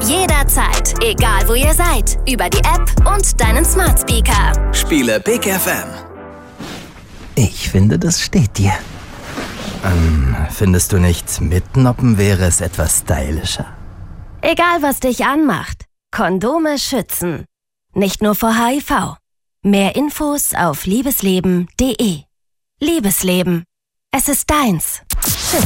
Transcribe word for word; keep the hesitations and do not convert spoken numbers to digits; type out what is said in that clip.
Jederzeit, egal wo ihr seid. Über die App und deinen Smart Speaker. Spiele Big F M. Ich finde, das steht dir. Ähm, findest du nicht, mitnoppen wäre es etwas stylischer? Egal, was dich anmacht. Kondome schützen. Nicht nur vor H I V. Mehr Infos auf liebesleben punkt de. Liebesleben. Es ist deins.